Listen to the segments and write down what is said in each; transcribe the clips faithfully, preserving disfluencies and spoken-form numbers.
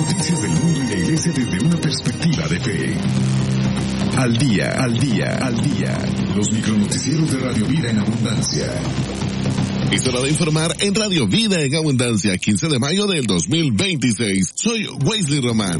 noticias del mundo y la iglesia desde una perspectiva de fe. Al día, al día, al día. Los micronoticieros de Radio Vida en Abundancia. Es hora de informar en Radio Vida en Abundancia, quince de mayo del dos mil veintiséis. Soy Wesley Román.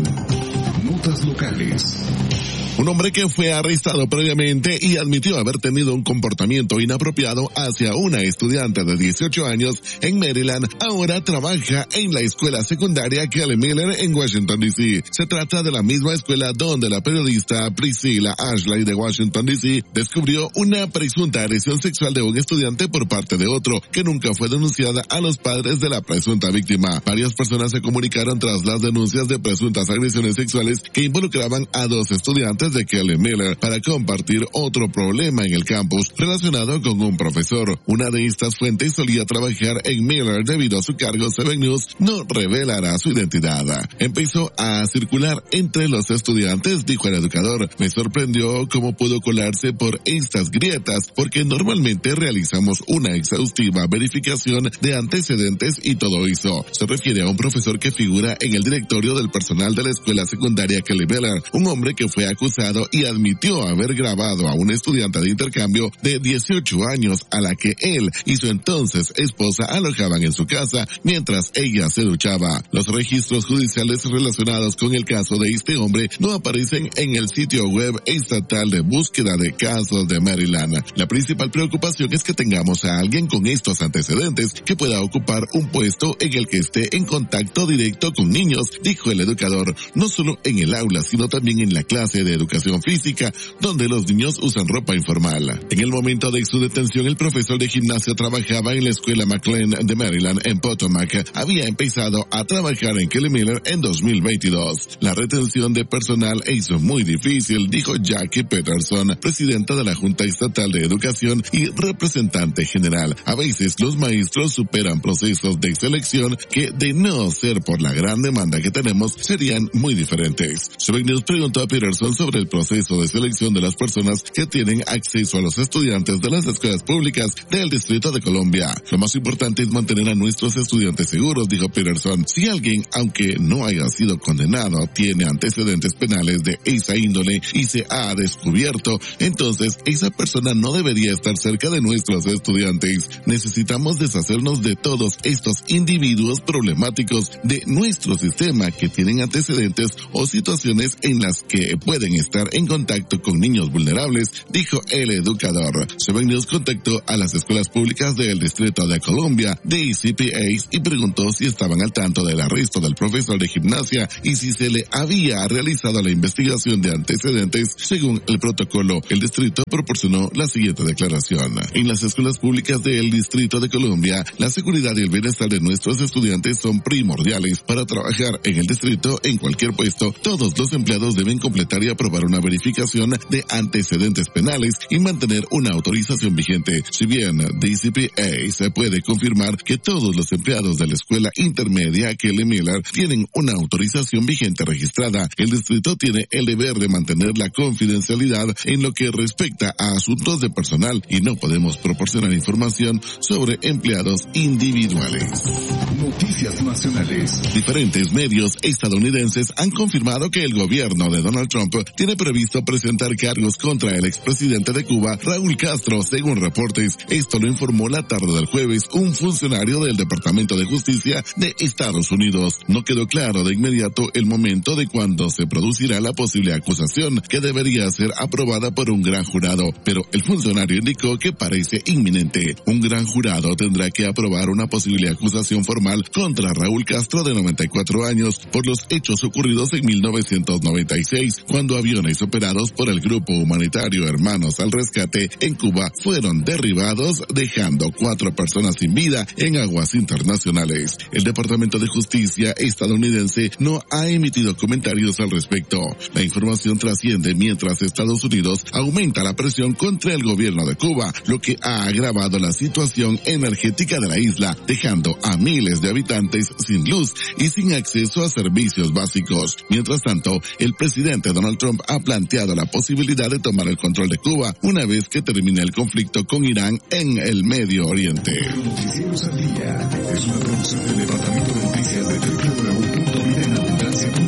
Notas locales. Un hombre que fue arrestado previamente y admitió haber tenido un comportamiento inapropiado hacia una estudiante de dieciocho años en Maryland, ahora trabaja en la escuela secundaria Kelly Miller en Washington, D C Se trata de la misma escuela donde la periodista Priscilla Ashley de Washington, D C descubrió una presunta agresión sexual de un estudiante por parte de otro, que nunca fue denunciada a los padres de la presunta víctima. Varias personas se comunicaron tras las denuncias de presuntas agresiones sexuales que involucraban a dos estudiantes de Kelly Miller para compartir otro problema en el campus relacionado con un profesor. Una de estas fuentes solía trabajar en Miller debido a su cargo. Seven News no revelará su identidad. Empezó a circular entre los estudiantes, dijo el educador. Me sorprendió cómo pudo colarse por estas grietas, porque normalmente realizamos una exhaustiva verificación de antecedentes y todo eso. Se refiere a un profesor que figura en el directorio del personal de la escuela secundaria Kelly Miller, un hombre que fue acusado y admitió haber grabado a una estudiante de intercambio de dieciocho años a la que él y su entonces esposa alojaban en su casa mientras ella se duchaba. Los registros judiciales relacionados con el caso de este hombre no aparecen en el sitio web estatal de búsqueda de casos de Maryland. La principal preocupación es que tengamos a alguien con estos antecedentes que pueda ocupar un puesto en el que esté en contacto directo con niños, dijo el educador, no solo en el aula, sino también en la clase de educación física, donde los niños usan ropa informal. En el momento de su detención, el profesor de gimnasia trabajaba en la escuela McLean de Maryland en Potomac. Había empezado a trabajar en Kelly Miller en dos mil veintidós. La retención de personal hizo muy difícil, dijo Jackie Peterson, presidenta de la Junta Estatal de Educación y representante general. A veces los maestros superan procesos de selección que, de no ser por la gran demanda que tenemos, serían muy diferentes. Seven News preguntó a Peterson sobre el proceso de selección de las personas que tienen acceso a los estudiantes de las escuelas públicas del Distrito de Columbia. Lo más importante es mantener a nuestros estudiantes seguros, dijo Peterson. Si alguien, aunque no haya sido condenado, tiene antecedentes penales de esa índole y se ha descubierto, entonces esa persona no debería estar cerca de nuestros estudiantes. Necesitamos deshacernos de todos estos individuos problemáticos de nuestro sistema que tienen antecedentes o situaciones en las que pueden estar en contacto con niños vulnerables, dijo el educador. Seven News contactó a las escuelas públicas del Distrito de Columbia, D C P As, y preguntó si estaban al tanto del arresto del profesor de gimnasia y si se le había realizado la investigación de antecedentes. Según el protocolo, el distrito proporcionó la siguiente declaración. En las escuelas públicas del Distrito de Columbia, la seguridad y el bienestar de nuestros estudiantes son primordiales. Para trabajar en el distrito en cualquier puesto, todos los empleados deben completar y aprobar una verificación de antecedentes penales y mantener una autorización vigente. Si bien D C P A se puede confirmar que todos los empleados de la escuela intermedia Kelly Miller tienen una autorización vigente registrada, el distrito tiene el deber de mantener la confidencialidad en lo que respecta a asuntos de personal y no podemos proporcionar información sobre empleados individuales. Noticias nacionales. Diferentes medios estadounidenses han confirmado que el gobierno de Donald Trump tiene previsto presentar cargos contra el expresidente de Cuba, Raúl Castro, según reportes. Esto lo informó la tarde del jueves un funcionario del Departamento de Justicia de Estados Unidos. No quedó claro de inmediato el momento de cuándo se producirá la posible acusación, que debería ser aprobada por un gran jurado, pero el funcionario indicó que parece inminente. Un gran jurado tendrá que aprobar una posible acusación formal contra Raúl Castro, de noventa y cuatro años, por los hechos ocurridos en mil novecientos noventa y seis, cuando aviones operados por el grupo humanitario Hermanos al Rescate en Cuba fueron derribados, dejando cuatro personas sin vida en aguas internacionales. El Departamento de Justicia estadounidense no ha emitido comentarios al respecto. La información trasciende mientras Estados Unidos aumenta la presión contra el gobierno de Cuba, lo que ha agravado la situación energética de la isla, dejando a miles de habitantes sin luz y sin acceso a servicios básicos. Mientras tanto, el presidente Donald Trump ha planteado la posibilidad de tomar el control de Cuba una vez que termine el conflicto con Irán en el Medio Oriente. Noticieros al día es una producción del Departamento de Noticias de doble u doble u doble u punto vida en abundancia punto com.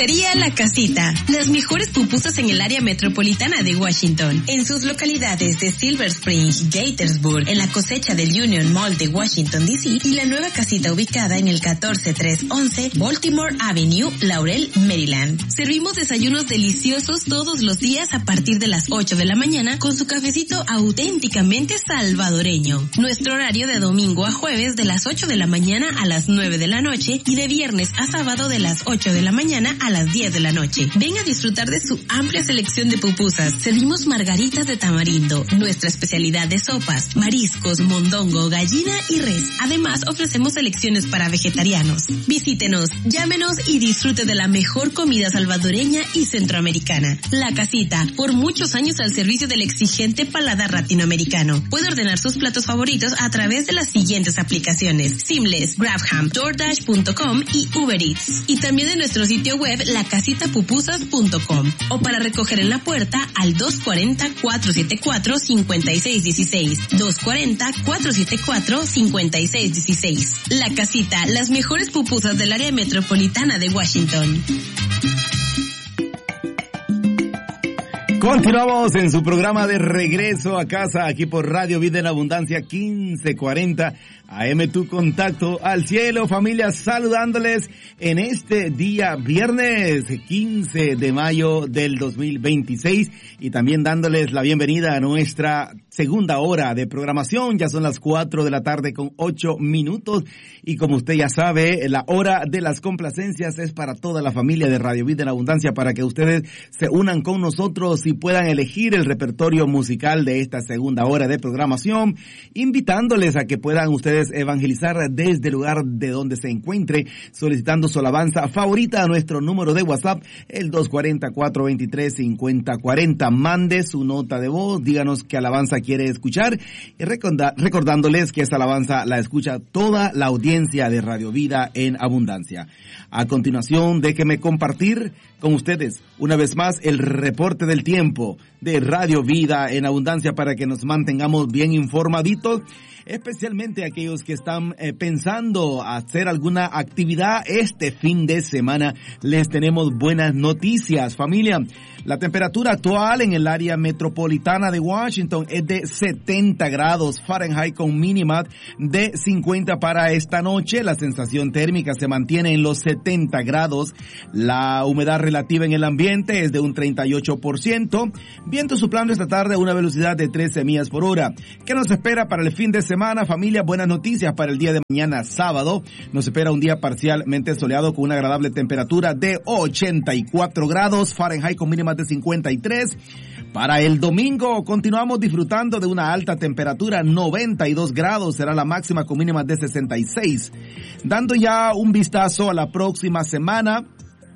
Pupusería La Casita. Las mejores pupusas en el área metropolitana de Washington. En sus localidades de Silver Spring, Gaithersburg, en la cosecha del Union Mall de Washington, D C y la nueva casita ubicada en el catorce trescientos once Baltimore Avenue, Laurel, Maryland. Servimos desayunos deliciosos todos los días a partir de las ocho de la mañana con su cafecito auténticamente salvadoreño. Nuestro horario de domingo a jueves de las ocho de la mañana a las nueve de la noche y de viernes a sábado de las ocho de la mañana a las diez de la noche. Ven a disfrutar de su amplia selección de pupusas. Servimos margaritas de tamarindo, nuestra especialidad de sopas, mariscos, mondongo, gallina y res. Además, ofrecemos selecciones para vegetarianos. Visítenos, llámenos y disfrute de la mejor comida salvadoreña y centroamericana. La Casita, por muchos años al servicio del exigente paladar latinoamericano. Puede ordenar sus platos favoritos a través de las siguientes aplicaciones: Seamless, GrabHam, DoorDash punto com y Uber Eats. Y también en nuestro sitio web la casita pupusas punto com. O para recoger en la puerta al dos cuarenta, cuatrocientos setenta y cuatro, cincuenta y seis dieciséis. dos cuarenta, cuatrocientos setenta y cuatro, cincuenta y seis dieciséis. La Casita, las mejores pupusas del área metropolitana de Washington. Continuamos en su programa de regreso a casa, aquí por Radio Vida en Abundancia, quince cuarenta A M, tu contacto al cielo. Familia, saludándoles en este día viernes quince de mayo del dos mil veintiséis y también dándoles la bienvenida a nuestra segunda hora de programación. Ya son las cuatro de la tarde con ocho minutos y como usted ya sabe, la hora de las complacencias es para toda la familia de Radio Vida en Abundancia, para que ustedes se unan con nosotros y puedan elegir el repertorio musical de esta segunda hora de programación, invitándoles a que puedan ustedes evangelizar desde el lugar de donde se encuentre, solicitando su alabanza favorita a nuestro número de WhatsApp, el dos cuarenta, cuatrocientos veintitrés, cincuenta cuarenta. Mande su nota de voz, díganos qué alabanza quiere escuchar y recorda, recordándoles que esa alabanza la escucha toda la audiencia de Radio Vida en Abundancia. A continuación, déjenme compartir con ustedes una vez más el reporte del tiempo de Radio Vida en Abundancia para que nos mantengamos bien informaditos, especialmente aquellos que están eh, pensando hacer alguna actividad este fin de semana. Les tenemos buenas noticias, familia. La temperatura actual en el área metropolitana de Washington es de setenta grados Fahrenheit con mínima de cincuenta para esta noche. La sensación térmica se mantiene en los setenta grados. La humedad relativa en el ambiente es de un treinta y ocho por ciento. Viento soplando esta tarde a una velocidad de trece millas por hora. ¿Qué nos espera para el fin de semana, familia? Buenas noticias para el día de mañana, sábado. Nos espera un día parcialmente soleado con una agradable temperatura de ochenta y cuatro grados Fahrenheit con mínima de cincuenta y tres. Para el domingo continuamos disfrutando de una alta temperatura, noventa y dos grados será la máxima con mínima de sesenta y seis. Dando ya un vistazo a la próxima semana,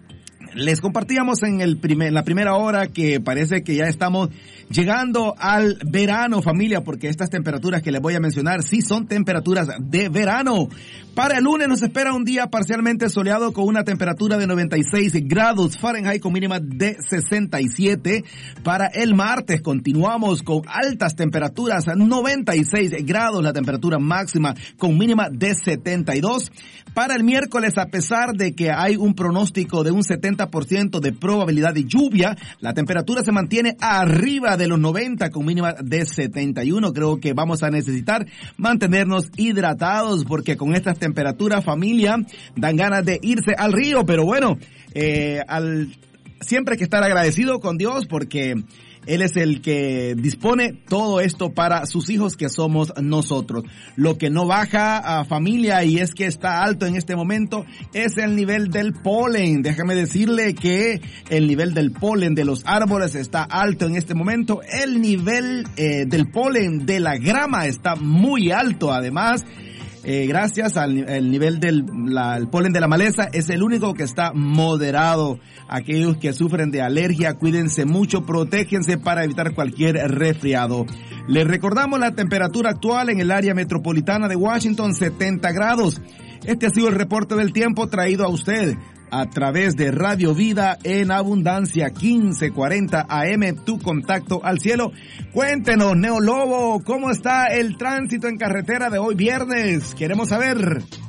les compartíamos en el primer, en la primera hora que parece que ya estamos llegando al verano, familia, porque estas temperaturas que les voy a mencionar sí son temperaturas de verano. Para el lunes nos espera un día parcialmente soleado con una temperatura de noventa y seis grados Fahrenheit con mínima de sesenta y siete. Para el martes continuamos con altas temperaturas, noventa y seis grados la temperatura máxima con mínima de setenta y dos. Para el miércoles, a pesar de que hay un pronóstico de un setenta por ciento de probabilidad de lluvia, la temperatura se mantiene arriba de los noventa con mínima de setenta y uno. Creo que vamos a necesitar mantenernos hidratados porque con estas temperaturas, familia, dan ganas de irse al río, pero bueno, eh, al, siempre hay que estar agradecido con Dios porque Él es el que dispone todo esto para sus hijos que somos nosotros. Lo que no baja a familia y es que está alto en este momento es el nivel del polen. Déjame decirle que el nivel del polen de los árboles está alto en este momento. El nivel eh, del polen de la grama está muy alto. Además, Eh, gracias al el nivel del la, el polen de la maleza es el único que está moderado. Aquellos que sufren de alergia, cuídense mucho, protéjense para evitar cualquier resfriado. Les recordamos la temperatura actual en el área metropolitana de Washington, setenta grados. Este ha sido el reporte del tiempo traído a usted a través de Radio Vida en Abundancia, quince cuarenta A M, tu contacto al cielo. Cuéntenos, Neo Lobo, ¿cómo está el tránsito en carretera de hoy viernes? Queremos saber.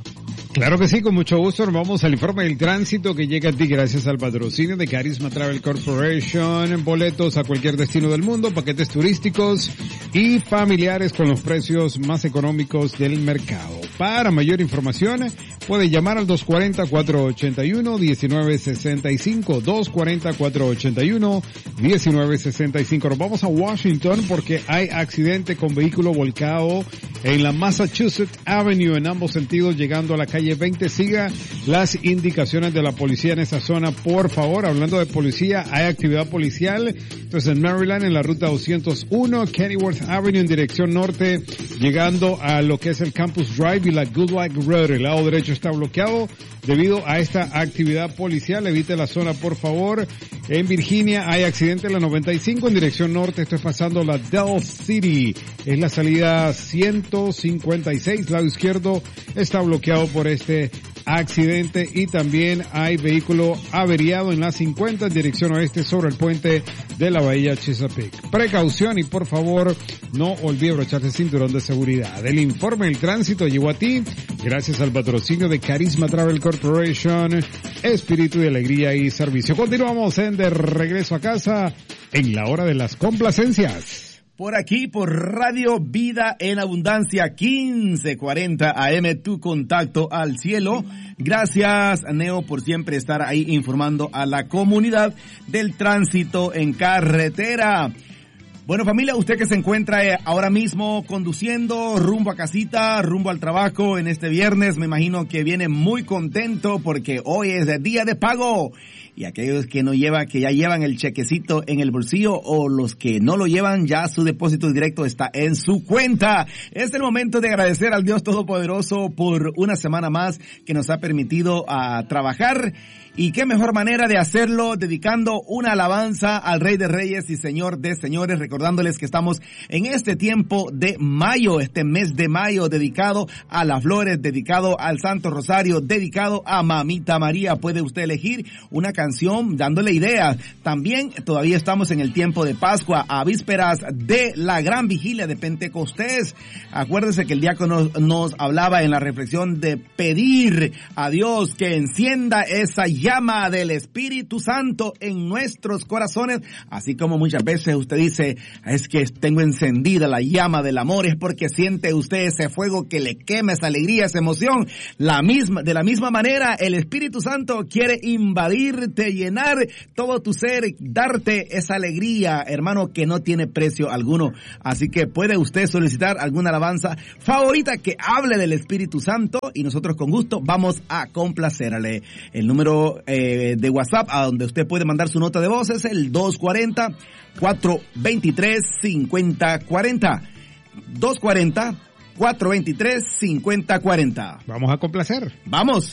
Claro que sí, con mucho gusto. Nos vamos al informe del tránsito que llega a ti gracias al patrocinio de Carisma Travel Corporation. Boletos a cualquier destino del mundo, paquetes turísticos y familiares con los precios más económicos del mercado. Para mayor información, puede llamar al dos cuatro cero, cuatro ocho uno, uno nueve seis cinco, dos cuatro cero, cuatro ocho uno, uno nueve seis cinco. Nos vamos a Washington porque hay accidente con vehículo volcado en la Massachusetts Avenue en ambos sentidos, llegando a la calle veinte. Siga las indicaciones de la policía en esa zona, por favor. Hablando de policía, hay actividad policial. Entonces en Maryland, en la ruta doscientos uno, Kennyworth Avenue en dirección norte, llegando a lo que es el Campus Drive y la Goodluck Road. El lado derecho está bloqueado debido a esta actividad policial. Evite la zona, por favor. En Virginia hay accidente en la noventa y cinco en dirección norte. Esto es pasando la Del City. Es la salida ciento cincuenta y seis. Lado izquierdo está bloqueado por este accidente. Y también hay vehículo averiado en la cincuenta en dirección oeste sobre el puente de la bahía Chesapeake. Precaución y por favor no olvide abrocharse el cinturón de seguridad. El informe del tránsito llegó a ti gracias al patrocinio de Carisma Travel Corporation, espíritu de alegría y servicio. Continuamos en De Regreso a Casa en la hora de las complacencias. Por aquí, por Radio Vida en Abundancia, quince cuarenta A M, tu contacto al cielo. Gracias, Neo, por siempre estar ahí informando a la comunidad del tránsito en carretera. Bueno, familia, usted que se encuentra eh, ahora mismo conduciendo rumbo a casita, rumbo al trabajo en este viernes, me imagino que viene muy contento porque hoy es el día de pago. Y aquellos que no llevan, que ya llevan el chequecito en el bolsillo, o los que no lo llevan, ya su depósito directo está en su cuenta. Es el momento de agradecer al Dios Todopoderoso por una semana más que nos ha permitido uh, trabajar. Y qué mejor manera de hacerlo dedicando una alabanza al Rey de Reyes y Señor de Señores, recordándoles que estamos en este tiempo de mayo, este mes de mayo dedicado a las flores, dedicado al Santo Rosario, dedicado a Mamita María. Puede usted elegir una canción dándole ideas. También todavía estamos en el tiempo de Pascua, a vísperas de la gran vigilia de Pentecostés. Acuérdese que el diácono nos hablaba en la reflexión de pedir a Dios que encienda esa llama del Espíritu Santo en nuestros corazones, así como muchas veces usted dice, es que tengo encendida la llama del amor, es porque siente usted ese fuego que le quema, esa alegría, esa emoción. La misma, de la misma manera, el Espíritu Santo quiere invadirte, llenar todo tu ser, darte esa alegría, hermano, que no tiene precio alguno. Así que puede usted solicitar alguna alabanza favorita que hable del Espíritu Santo y nosotros con gusto vamos a complacerle. El número Eh, de WhatsApp a donde usted puede mandar su nota de voz es el dos cuatro cero, cuatro dos tres, cinco cero cuatro cero. dos cuatro cero, cuatro dos tres, cinco cero cuatro cero. Vamos a complacer. ¡Vamos!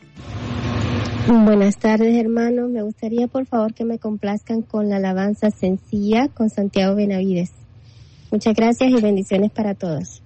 Buenas tardes, hermanos. Me gustaría, por favor, que me complazcan con la alabanza sencilla con Santiago Benavides. Muchas gracias y bendiciones para todos.